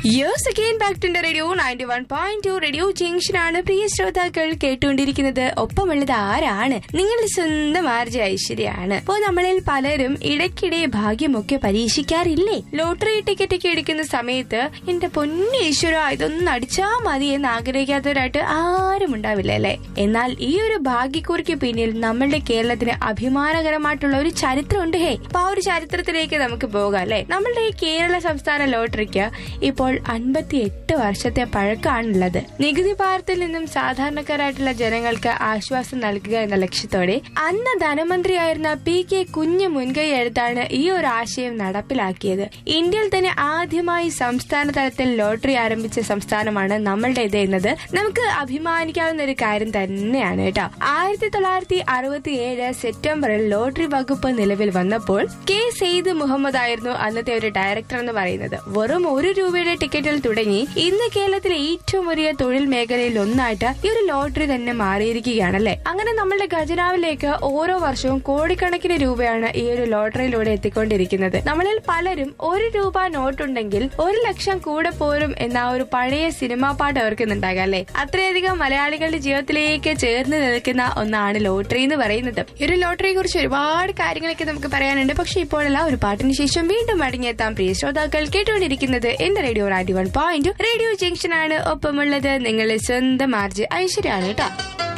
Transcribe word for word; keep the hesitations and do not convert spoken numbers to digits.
Yes again back to radio ninety one point two radio junction ആണ് പ്രിയ ശ്രോതാക്കൾ കേട്ടുകൊണ്ടിരിക്കുന്നത്. ഒപ്പമുള്ളത് ആരാണ്? നിങ്ങളുടെ സ്വന്തം ആർജ ഐശ്വര്യാണ്. അപ്പോൾ നമ്മളിൽ പലരും ഇടയ്ക്കിടെ ഭാഗ്യമൊക്കെ പരീക്ഷിക്കാറില്ലേ? ലോട്ടറി ടിക്കറ്റ് ഒക്കെ എടുക്കുന്ന സമയത്ത് എന്റെ പൊന്നു ഈശ്വര ഇതൊന്നും അടിച്ചാ മതി എന്ന് ആഗ്രഹിക്കാത്തവരായിട്ട് ആരും ഉണ്ടാവില്ല അല്ലെ? എന്നാൽ ഈ ഒരു ഭാഗ്യക്കുറിക്ക് പിന്നിൽ നമ്മളുടെ കേരളത്തിന് അഭിമാനകരമായിട്ടുള്ള ഒരു ചരിത്രമുണ്ട്. ഹേ, അപ്പൊ ആ ഒരു ചരിത്രത്തിലേക്ക് നമുക്ക് പോകാം അല്ലെ? നമ്മളുടെ ഈ കേരള സംസ്ഥാന ലോട്ടറിക്ക് ഇപ്പോൾ അൻപത്തി എട്ട് വർഷത്തെ പഴക്കമാണുള്ളത്. നികുതി ഭാരത്തിൽ നിന്നും സാധാരണക്കാരായിട്ടുള്ള ജനങ്ങൾക്ക് ആശ്വാസം നൽകുക എന്ന ലക്ഷ്യത്തോടെ അന്ന് ധനമന്ത്രിയായിരുന്ന പി കെ കുഞ്ഞ് മുൻകൈ എടുത്താണ് ഈ ഒരു ആശയം നടപ്പിലാക്കിയത്. ഇന്ത്യയിൽ തന്നെ ആദ്യമായി സംസ്ഥാന തലത്തിൽ ലോട്ടറി ആരംഭിച്ച സംസ്ഥാനമാണ് നമ്മളുടേത് എന്നത് നമുക്ക് അഭിമാനിക്കാവുന്ന ഒരു കാര്യം തന്നെയാണ് കേട്ടോ. ആയിരത്തി തൊള്ളായിരത്തി അറുപത്തി ഏഴ് സെപ്റ്റംബറിൽ ലോട്ടറി വകുപ്പ് നിലവിൽ വന്നപ്പോൾ കെ സെയ്ദ് മുഹമ്മദ് ആയിരുന്നു അന്നത്തെ ഒരു ഡയറക്ടർ എന്ന് പറയുന്നത്. വെറും ഒരു രൂപയുടെ ടിക്കറ്റിൽ തുടങ്ങി ഇന്ന് കേരളത്തിലെ ഏറ്റവും വലിയ തൊഴിൽ മേഖലയിൽ ഒന്നായിട്ട് ഈ ഒരു ലോട്ടറി തന്നെ മാറിയിരിക്കുകയാണല്ലേ. അങ്ങനെ നമ്മളുടെ ഖജനാവിലേക്ക് ഓരോ വർഷവും കോടിക്കണക്കിന് രൂപയാണ് ഈ ഒരു ലോട്ടറിയിലൂടെ എത്തിക്കൊണ്ടിരിക്കുന്നത്. നമ്മളിൽ പലരും ഒരു രൂപ നോട്ടുണ്ടെങ്കിൽ ഒരു ലക്ഷം കൂടെ പോരും എന്ന ഒരു പഴയ സിനിമാ പാട്ട് ഓർക്കുന്നുണ്ടാകാം അല്ലെ? അത്രയധികം മലയാളികളുടെ ജീവിതത്തിലേക്ക് ചേർന്ന് നിൽക്കുന്ന ഒന്നാണ് ലോട്ടറി എന്ന് പറയുന്നത്. ഈ ഒരു ലോട്ടറിയെ കുറിച്ച് ഒരുപാട് കാര്യങ്ങളൊക്കെ നമുക്ക് പറയാനുണ്ട്. പക്ഷെ ഇപ്പോഴല്ല, ഒരു പാട്ടിന് ശേഷം വീണ്ടും മടങ്ങിയെത്താം. പ്രിയ ശ്രോതാക്കൾ കേട്ടുകൊണ്ടിരിക്കുന്നത് എന്റെ radio ninety one point radio junction ആണ്. ഒപ്പമുള്ളത് നിങ്ങളുടെ സ്വന്തം ആർജെ ഐശ്വര്യാണ് കേട്ടോ.